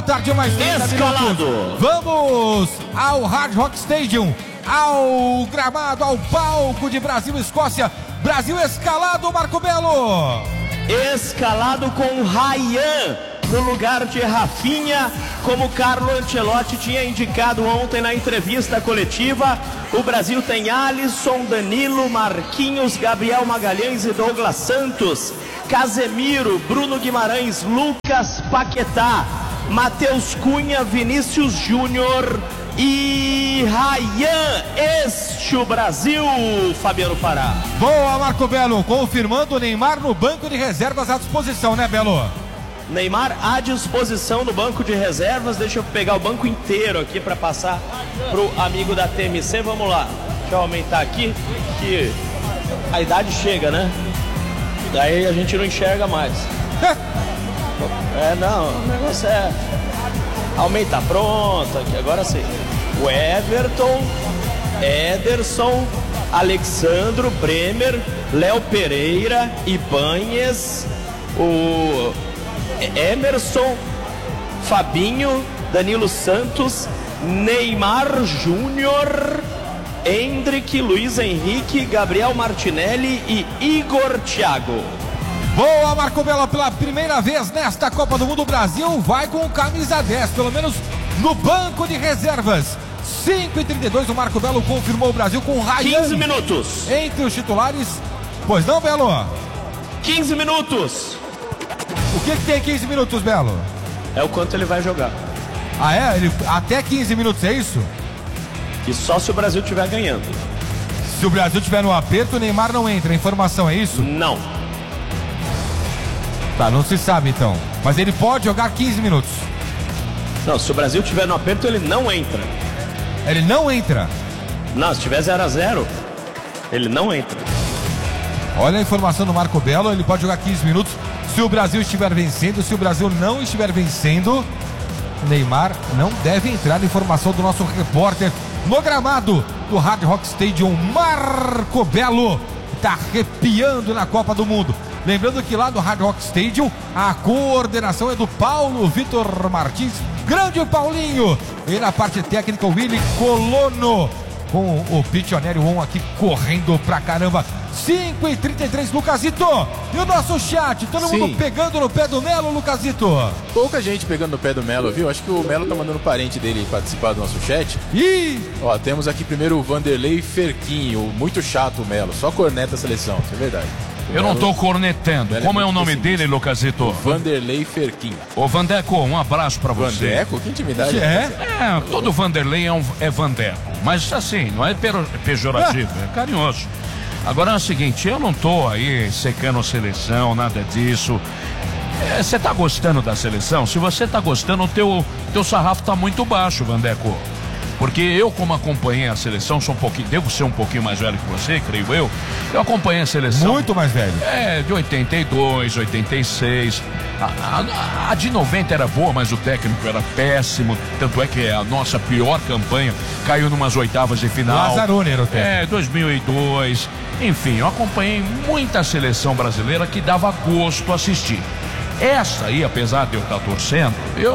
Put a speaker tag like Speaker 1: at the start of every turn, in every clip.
Speaker 1: tarde, mais 30 minutos. Vamos ao Hard Rock Stadium, ao gramado, ao palco de Brasil e Escócia. Brasil escalado, Marco Belo.
Speaker 2: Escalado com Ryan no lugar de Rafinha, como Carlo Ancelotti tinha indicado ontem na entrevista coletiva. O Brasil tem Alisson, Danilo, Marquinhos, Gabriel Magalhães e Douglas Santos, Casemiro, Bruno Guimarães, Lucas Paquetá, Matheus Cunha, Vinícius Júnior e Ryan. Este o Brasil, Fabiano Pará.
Speaker 1: Boa, Marco Belo, confirmando o Neymar no banco de reservas à disposição, né, Belo?
Speaker 2: Neymar à disposição no banco de reservas. Deixa eu pegar o banco inteiro aqui para passar pro amigo da TMC. Vamos lá, deixa eu aumentar aqui, que a idade chega, né? Daí a gente não enxerga mais. Não, o negócio é aumentar. Pronto, aqui, agora sim. O Everton, Ederson, Alexandro, Bremer, Léo Pereira, Ibanhes, o Emerson, Fabinho, Danilo Santos, Neymar Júnior, Endrick, Luiz Henrique, Gabriel Martinelli e Igor Thiago.
Speaker 1: Boa, Marco Belo, pela primeira vez nesta Copa do Mundo, o Brasil vai com camisa 10, pelo menos no banco de reservas. 5h32, o Marco Belo confirmou o Brasil com Ryan
Speaker 2: 15 minutos
Speaker 1: entre os titulares. Pois não, Belo?
Speaker 2: 15 minutos.
Speaker 1: O que tem 15 minutos, Belo?
Speaker 2: É o quanto ele vai jogar.
Speaker 1: Ah, é? Até 15 minutos, é isso?
Speaker 2: E só se o Brasil estiver ganhando.
Speaker 1: Se o Brasil estiver no aperto, o Neymar não entra. A informação é isso?
Speaker 2: Não.
Speaker 1: Tá, não se sabe então. Mas ele pode jogar 15 minutos.
Speaker 2: Não, se o Brasil estiver no aperto, ele não entra.
Speaker 1: Ele não entra?
Speaker 2: Não, se tiver 0-0, ele não entra.
Speaker 1: Olha a informação do Marco Belo, ele pode jogar 15 minutos se o Brasil estiver vencendo. Se o Brasil não estiver vencendo, Neymar não deve entrar. Informação do nosso repórter no gramado do Hard Rock Stadium, Marco Belo. Tá arrepiando na Copa do Mundo. Lembrando que lá no Hard Rock Stadium a coordenação é do Paulo Vitor Martins, grande Paulinho, e na parte técnica o Willy Colono, com o Pitionério On aqui correndo pra caramba. 5h33, Lucasito. E o nosso chat, todo mundo pegando no pé do Melo, Lucasito?
Speaker 3: Pouca gente pegando no pé do Melo, viu? Acho que o Melo tá mandando o parente dele participar do nosso chat. Ó, temos aqui primeiro o Vanderlei Ferquinho, muito chato o Melo, só corneta a seleção, isso é verdade.
Speaker 4: Eu não tô cornetando. Como é o nome dele, Lucasito?
Speaker 3: Vanderlei Ferquinho.
Speaker 4: Ô, Vandeco, um abraço pra você.
Speaker 3: Vandeco? Que intimidade
Speaker 4: todo Vanderlei é Vandeco. Mas assim, não é pejorativo, é carinhoso. Agora é o seguinte, eu não tô aí secando a seleção, nada disso. Você tá gostando da seleção? Se você tá gostando, o teu sarrafo tá muito baixo, Vandeco. Porque eu, como acompanhei a seleção, devo ser um pouquinho mais velho que você, creio eu. Eu acompanhei a seleção.
Speaker 1: Muito mais velho.
Speaker 4: De 82, 86. A de 90 era boa, mas o técnico era péssimo. Tanto é que a nossa pior campanha caiu numas oitavas de final.
Speaker 1: Lazzaroni era o técnico.
Speaker 4: 2002. Enfim, eu acompanhei muita seleção brasileira que dava gosto assistir. Essa aí, apesar de eu estar torcendo,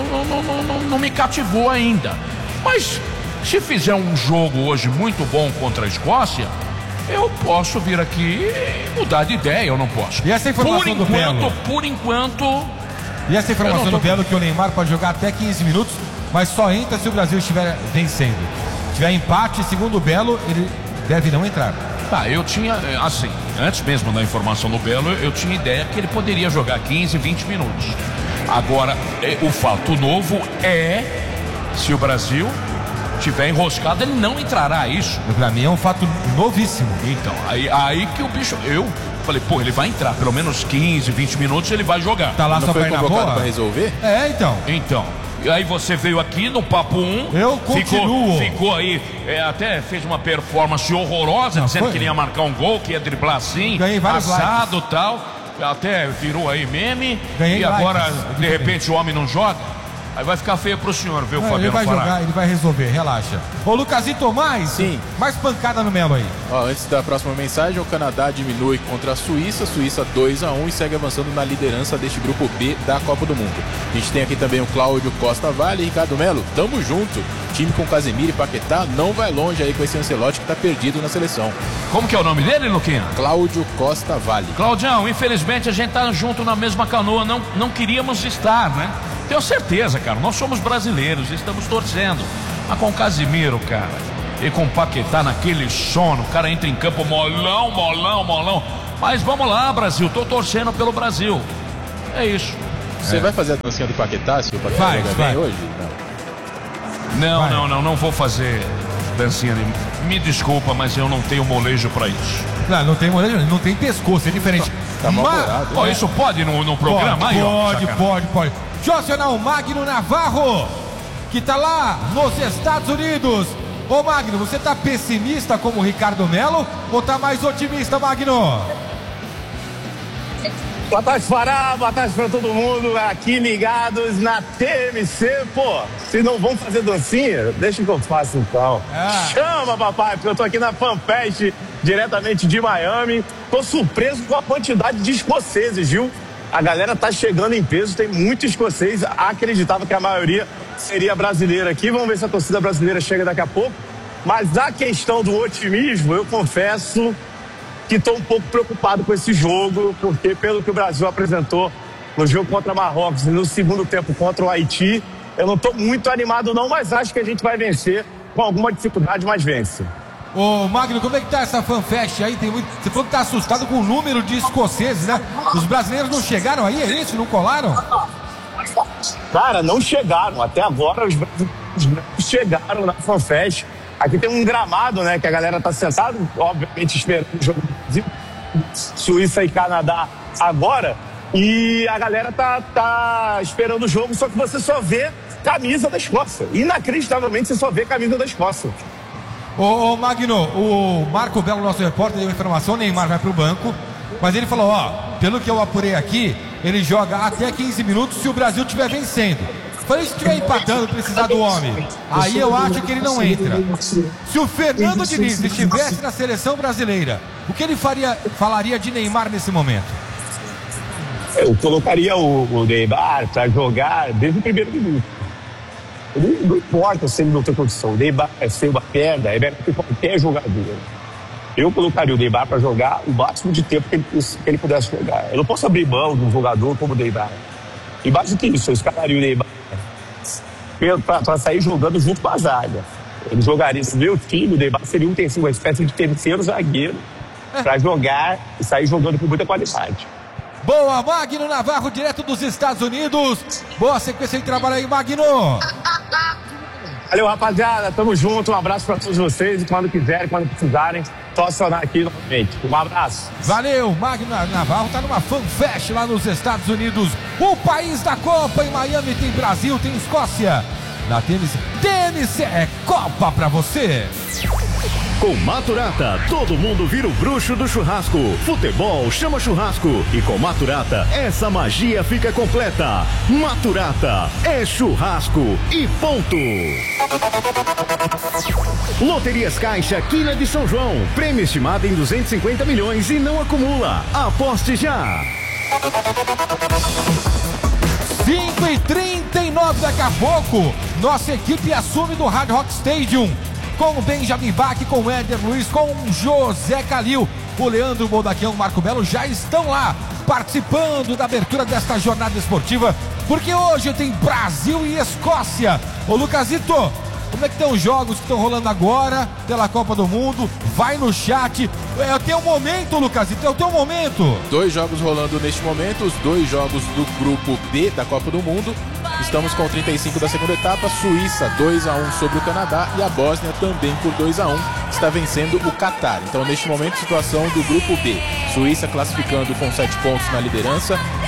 Speaker 4: não me cativou ainda. Mas se fizer um jogo hoje muito bom contra a Escócia, eu posso vir aqui e mudar de ideia, eu não posso.
Speaker 1: E essa informação do Belo?
Speaker 4: Por enquanto.
Speaker 1: E essa informação do Belo que o Neymar pode jogar até 15 minutos, mas só entra se o Brasil estiver vencendo. Se tiver empate, segundo o Belo, ele deve não entrar.
Speaker 4: Eu tinha, assim, antes mesmo da informação do Belo, eu tinha ideia que ele poderia jogar 15, 20 minutos. Agora, o fato novo é, se o Brasil tiver enroscado, ele não entrará, isso.
Speaker 1: Pra mim é um fato novíssimo.
Speaker 4: Então, aí que o bicho, eu falei, ele vai entrar, pelo menos 15, 20 minutos ele vai jogar.
Speaker 1: Tá lá só perna boa
Speaker 3: pra resolver?
Speaker 4: Então. E aí você veio aqui no Papo 1.
Speaker 1: Eu continuo.
Speaker 4: Ficou aí, até fez uma performance horrorosa, dizendo que ele ia marcar um gol, que ia driblar assim, assado e tal. Até virou aí meme. E agora, de repente, o homem não joga. Aí vai ficar feio pro senhor, viu, Fabiano?
Speaker 1: Ele vai
Speaker 4: Fará.
Speaker 1: jogar, ele vai resolver, relaxa. Ô, Lucasito,
Speaker 3: Sim.
Speaker 1: mais pancada no Melo aí.
Speaker 3: Ó, antes da próxima mensagem, o Canadá diminui contra a Suíça 2-1 e segue avançando na liderança deste grupo B da Copa do Mundo. A gente tem aqui também o Cláudio Costa Vale e Ricardo Melo, tamo junto. Time com Casemiro e Paquetá não vai longe aí com esse Ancelotti que tá perdido na seleção.
Speaker 4: Como que é o nome dele, Luquinha?
Speaker 3: Cláudio Costa Vale.
Speaker 4: Claudião, infelizmente a gente tá junto na mesma canoa, não queríamos estar, né? Tenho certeza, cara, nós somos brasileiros, estamos torcendo. Mas com o Casemiro, cara, e com o Paquetá naquele sono, o cara entra em campo molão. Mas vamos lá, Brasil, tô torcendo pelo Brasil. É isso.
Speaker 3: Você vai fazer a dancinha do Paquetá, se o Paquetá joga bem hoje?
Speaker 4: Não vou fazer dancinha. Me desculpa, mas eu não tenho molejo pra isso.
Speaker 1: Não tem molejo, não tem pescoço, é diferente.
Speaker 3: Tá mal bolado,
Speaker 4: né? Isso pode no programa?
Speaker 1: Pode. Josional Magno Navarro, que tá lá nos Estados Unidos. Ô Magno, você tá pessimista como o Ricardo Melo ou tá mais otimista, Magno?
Speaker 5: Boa tarde, Fará, boa tarde pra todo mundo aqui ligados na TMC. Pô, se não vão fazer dancinha, deixa que eu faço então. Chama, papai, porque eu tô aqui na FanFest, diretamente de Miami. Tô surpreso com a quantidade de escoceses, viu? A galera tá chegando em peso, tem muito escocês. Acreditava que a maioria seria brasileira aqui. Vamos ver se a torcida brasileira chega daqui a pouco. Mas a questão do otimismo, eu confesso que estou um pouco preocupado com esse jogo, porque pelo que o Brasil apresentou no jogo contra Marrocos e no segundo tempo contra o Haiti, eu não estou muito animado não, mas acho que a gente vai vencer com alguma dificuldade, mas vence.
Speaker 1: Ô Magno, como é que tá essa FanFest aí? Você falou que tá assustado com o número de escoceses, né? Os brasileiros não chegaram aí, é isso? Não colaram?
Speaker 5: Cara, não chegaram. Até agora os brasileiros não chegaram na FanFest. Aqui tem um gramado, né, que a galera tá sentada, obviamente esperando o jogo do Brasil, Suíça e Canadá agora, e a galera tá esperando o jogo, só que você só vê camisa da Escócia. Inacreditavelmente você só vê camisa da Escócia.
Speaker 1: Ô Magno, o Marco Belo, nosso repórter, deu informação, o Neymar vai pro banco, mas ele falou, pelo que eu apurei aqui, ele joga até 15 minutos se o Brasil estiver vencendo. Falei, se estiver empatando, precisar do homem, aí eu acho que ele não entra. Se o Fernando Diniz estivesse na seleção brasileira, o que ele falaria de Neymar nesse momento?
Speaker 5: Eu colocaria o Neymar para jogar desde o primeiro minuto. Não importa se ele não tem condição. O Neymar é sem uma perna, é melhor que qualquer jogador. Eu colocaria o Neymar para jogar o máximo de tempo que ele pudesse jogar. Eu não posso abrir mão de um jogador como o Neymar. E mais do que isso, eu escalaria o Neymar para sair jogando junto com a zaga. Ele jogaria, se meu time, o Neymar seria uma espécie de terceiro zagueiro para jogar e sair jogando com muita qualidade.
Speaker 1: Boa, Magno Navarro, direto dos Estados Unidos. Boa sequência de trabalho aí, Magno.
Speaker 5: Valeu, rapaziada, tamo junto, um abraço para todos vocês e quando quiserem, quando precisarem, só acionar aqui novamente. Um abraço.
Speaker 1: Valeu, Magno Navarro tá numa FanFest lá nos Estados Unidos, o país da Copa. Em Miami tem Brasil, tem Escócia. Na TMC é Copa pra você.
Speaker 6: Com Maturata, todo mundo vira o bruxo do churrasco. Futebol chama churrasco. E com Maturata, essa magia fica completa. Maturata é churrasco e ponto. Loterias Caixa, Quina de São João. Prêmio estimado em 250 milhões e não acumula. Aposte já.
Speaker 1: 5h39 daqui a pouco. Nossa equipe assume do Hard Rock Stadium. Com o Benjamin Bach, com o Éder Luiz, com o José Calil, o Leandro Boldaquião, o Marco Belo já estão lá participando da abertura desta jornada esportiva, porque hoje tem Brasil e Escócia. Ô Lucasito, como é que estão os jogos que estão rolando agora pela Copa do Mundo? Vai no chat. É o teu momento, Lucasito, é o teu momento.
Speaker 3: 2 jogos rolando neste momento, os 2 jogos do grupo B da Copa do Mundo. Estamos com 35 da segunda etapa, Suíça 2-1 sobre o Canadá e a Bósnia também por 2-1 está vencendo o Catar. Então neste momento situação do grupo B, Suíça classificando com 7 pontos na liderança,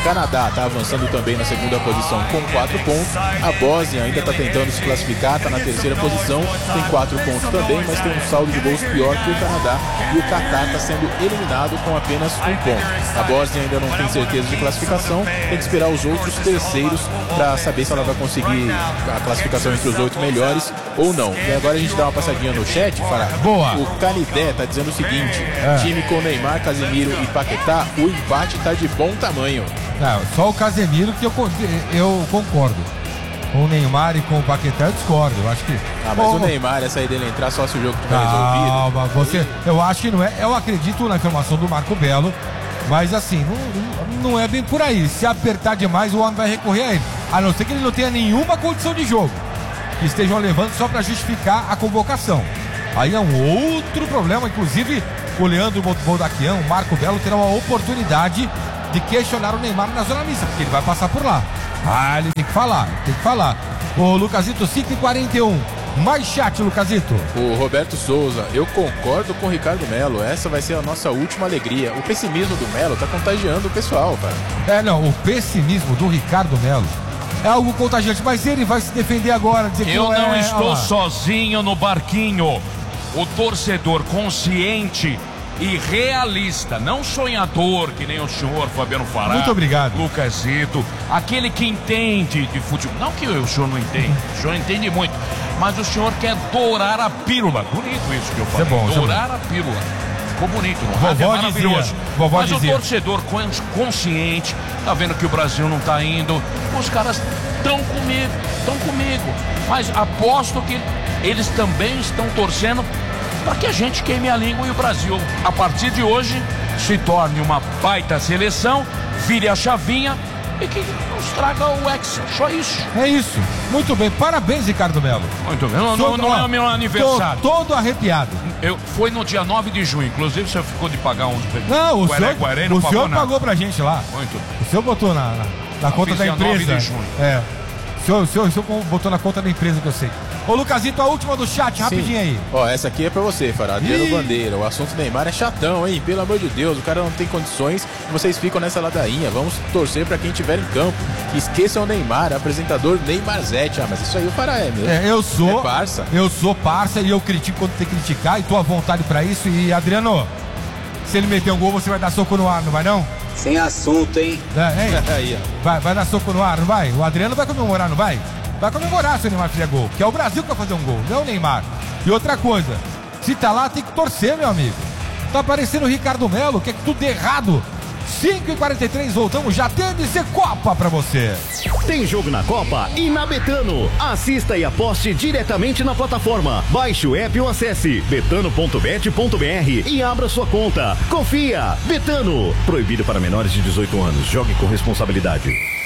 Speaker 3: Canadá está avançando também na segunda posição com 4 pontos. A Bósnia ainda está tentando se classificar, está na terceira posição, tem 4 pontos também, mas tem um saldo de gols pior que o Canadá. E o Catar está sendo eliminado com apenas 1 ponto. A Bósnia ainda não tem certeza de classificação, tem que esperar os outros terceiros para saber se ela vai conseguir a classificação entre os 8 melhores ou não. E agora a gente dá uma passadinha no chat, Fará.
Speaker 1: Boa.
Speaker 3: O Canidé está dizendo o seguinte: time com Neymar, Casemiro e Paquetá, o empate está de bom tamanho.
Speaker 1: Não, só o Casemiro que eu concordo. Com o Neymar e com o Paquetá eu discordo. Eu acho que.
Speaker 3: Mas o Neymar, essa aí dele entrar só se o jogo tiver resolvido.
Speaker 1: Eu acho que não é. Eu acredito na informação do Marco Belo, mas assim, não é bem por aí. Se apertar demais, o homem vai recorrer a ele. A não ser que ele não tenha nenhuma condição de jogo, que estejam levando só para justificar a convocação. Aí é um outro problema. Inclusive, o Leandro Boldaquian, o Marco Belo, terá uma oportunidade de questionar o Neymar na zona mista, porque ele vai passar por lá. Ele tem que falar. Ô, Lucasito, 5h41. Mais chat, Lucasito.
Speaker 3: O Roberto Souza, eu concordo com o Ricardo Melo. Essa vai ser a nossa última alegria. O pessimismo do Melo tá contagiando o pessoal, cara.
Speaker 1: O pessimismo do Ricardo Melo é algo contagiante, mas ele vai se defender agora. Dizer
Speaker 4: eu não estou sozinho no barquinho. O torcedor consciente e realista, não sonhador, que nem o senhor Fabiano Fará.
Speaker 1: Muito obrigado.
Speaker 4: Lucasito, aquele que entende de futebol. Não que o senhor não entende, o senhor entende muito, mas o senhor quer dourar a pílula. Bonito isso que eu falei.
Speaker 1: Isso é bom,
Speaker 4: dourar a pílula. Ficou bonito, não é?
Speaker 1: Vovó
Speaker 4: Maravilhoso.
Speaker 1: Mas
Speaker 4: o torcedor consciente, tá vendo que o Brasil não tá indo, os caras estão comigo. Mas aposto que eles também estão torcendo para que a gente queime a língua e o Brasil, a partir de hoje, se torne uma baita seleção, vire a chavinha e que nos traga o Hexa. Só isso.
Speaker 1: É isso. Muito bem. Parabéns, Ricardo Melo.
Speaker 4: Muito bem. Não é o meu aniversário.
Speaker 1: Todo arrepiado.
Speaker 4: Foi no dia 9 de junho. Inclusive, você ficou de pagar uns...
Speaker 1: Não, o senhor pagou pra gente lá.
Speaker 4: Muito.
Speaker 1: O senhor botou na conta da empresa.
Speaker 4: 9 de junho.
Speaker 1: O senhor botou na conta da empresa, que eu sei. Ô, Lucasito, a última do chat, rapidinho aí.
Speaker 3: Essa aqui é pra você, Fará. Adriano Bandeira. O assunto Neymar é chatão, hein? Pelo amor de Deus, o cara não tem condições e vocês ficam nessa ladainha. Vamos torcer pra quem estiver em campo. Esqueçam o Neymar, apresentador Neymarzete. Mas isso aí o Fará é mesmo.
Speaker 1: Eu sou.
Speaker 3: É parça.
Speaker 1: Eu sou parça e eu critico quando tem que criticar e tô à vontade pra isso. E, Adriano, se ele meter um gol, você vai dar soco no ar, não vai não?
Speaker 7: Sem assunto, hein?
Speaker 1: Vai dar soco no ar, não vai? O Adriano vai comemorar, não vai? Vai comemorar se o Neymar fizer gol, porque é o Brasil que vai fazer um gol, não é o Neymar. E outra coisa, se tá lá tem que torcer, meu amigo. Tá parecendo o Ricardo Melo, que é tudo errado. 5h43, voltamos, já tem de ser Copa pra você.
Speaker 6: Tem jogo na Copa e na Betano. Assista e aposte diretamente na plataforma. Baixe o app ou acesse betano.bet.br e abra sua conta. Confia, Betano. Proibido para menores de 18 anos. Jogue com responsabilidade.